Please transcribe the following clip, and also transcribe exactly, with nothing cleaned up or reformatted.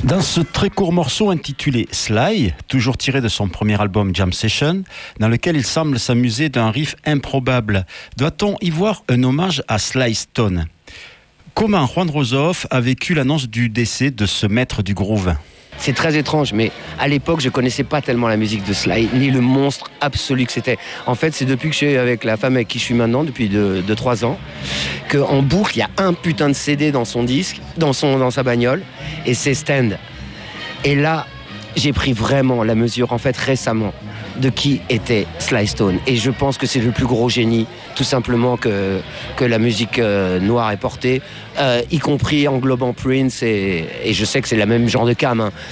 Dans ce très court morceau intitulé Sly, toujours tiré de son premier album Jam Session, dans lequel il semble s'amuser d'un riff improbable, doit-on y voir un hommage à Sly Stone? Comment Juan Rosoff a vécu l'annonce du décès de ce maître du groove? C'est très étrange, mais à l'époque, je connaissais pas tellement la musique de Sly, ni le monstre absolu que c'était. En fait, c'est depuis que je suis avec la femme avec qui je suis maintenant, depuis deux, deux trois ans, qu'en boucle, il y a un putain de C D dans son disque, dans, son, dans sa bagnole, et c'est Stand. Et là, j'ai pris vraiment la mesure, en fait, récemment, de qui était Sly Stone. Et je pense que c'est le plus gros génie, tout simplement, que, que la musique euh, noire ait porté, euh, y compris englobant Prince, et, et je sais que c'est le même genre de cam, hein,